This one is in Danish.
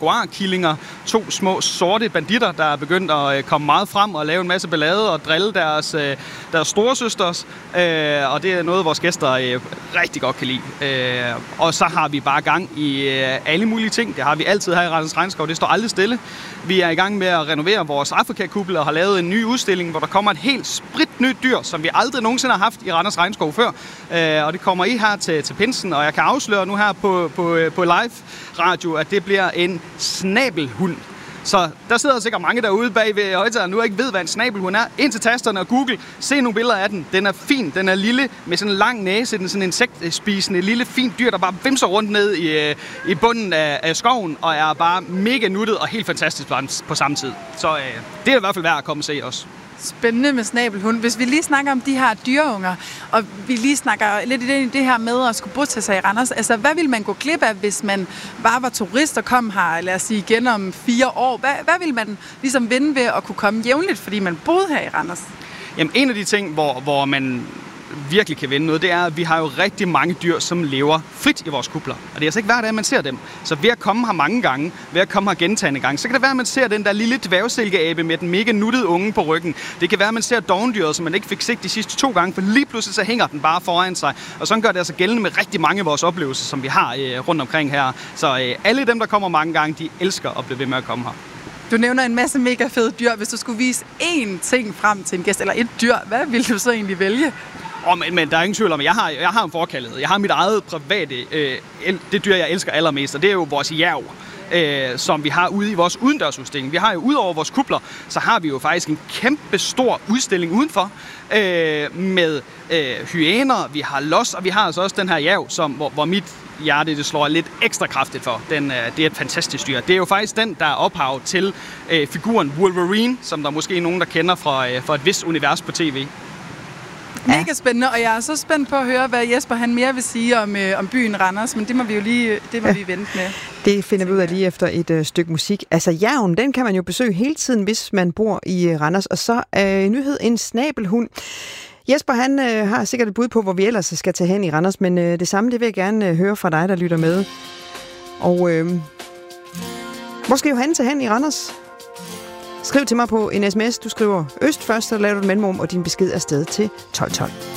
jaguar-killinger, 2 små sorte banditter, der er begyndt at komme meget frem og lave en masse ballade og drille deres storesøsters. Og det er noget, vores gæster rigtig godt kan lide. Og så har vi bare gang i alle mulige ting. Det har vi altid her i Randers Regnskov. Det står aldrig stille. Vi er i gang med at renovere vores Afrika-kuppel og har lavet en ny udstilling, hvor der kommer et helt spritnyt dyr, som vi aldrig nogensinde har haft i Randers Regnskov før. Og det kommer I her til pinsen, og jeg kan afsløre nu her på live radio, at det bliver en snabelhund. Så der sidder sikkert mange derude bag ved højtaleren nu og ikke ved, hvad en snabelhund er. Ind til tasterne og Google. Se nogle billeder af den. Den er fin. Den er lille med sådan en lang næse. Den er sådan en insektspisende lille fint dyr, der bare vimser rundt ned i bunden af skoven og er bare mega nuttet og helt fantastisk på samme tid. Så det er i hvert fald værd at komme og se også. Spændende med snabelhund. Hvis vi lige snakker om de her dyreunger, og vi lige snakker lidt i det her med at skulle bosætte sig i Randers, altså hvad vil man gå glip af, hvis man bare var turist og kom her, lad os sige, igen om 4 år? Hvad vil man ligesom vinde ved at kunne komme jævnligt, fordi man boede her i Randers? Jamen, en af de ting, hvor man virkelig kan vinde noget, det er, at vi har jo rigtig mange dyr, som lever frit i vores kupler. Og det er altså ikke hver dag, man ser dem. Så ved at komme her mange gange, ved at komme her gentagende gange, så kan det være, at man ser den der lille dværgsilkeabe med den mega nuttede unge på ryggen. Det kan være, at man ser dovendyret, som man ikke fik set de sidste 2 gange, for lige pludselig så hænger den bare foran sig. Og sådan gør det altså gældende med rigtig mange af vores oplevelser, som vi har rundt omkring her. Så alle dem, der kommer mange gange, de elsker at blive ved med at komme her. Du nævner en masse mega fede dyr. Hvis du skulle vise én ting frem til en gæst, eller et dyr, hvad ville du så egentlig vælge? Men der er ingen tvivl om, at jeg har en forkærlighed. Jeg har mit eget private, det dyr, jeg elsker allermest, og det er jo vores jærv, som vi har ude i vores udendørsudstilling. Vi har jo ud over vores kupler, så har vi jo faktisk en kæmpe stor udstilling udenfor, med hyæner, vi har los, og vi har altså også den her jærv, hvor mit hjerte det slår lidt ekstra kraftigt for. Det er et fantastisk dyr. Det er jo faktisk den, der er ophav til figuren Wolverine, som der måske er nogen, der kender fra et vist univers på tv. Mega spændende, og jeg er så spændt på at høre, hvad Jesper han mere vil sige om byen Randers, men det må vi jo lige vi vente med. Det finder vi ud af lige efter et stykke musik. Altså jærven, den kan man jo besøge hele tiden, hvis man bor i Randers, og så er nyhed en snabelhund. Jesper, han har sikkert et bud på, hvor vi ellers skal tage hen i Randers, men det samme, det vil jeg gerne høre fra dig, der lytter med. Og hvor skal Johanne tage hen i Randers? Skriv til mig på en sms. Du skriver øst først, så laver du et mellemrum, og din besked er afsted til 1212.